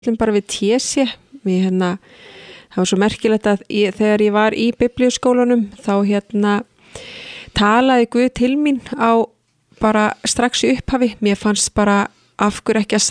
bara við TC það var svo merkilegt að þegar ég var í biblíuskólanum þá talaði Guð til mín á bara strax í upphafi mér fannst bara af hverju ekki að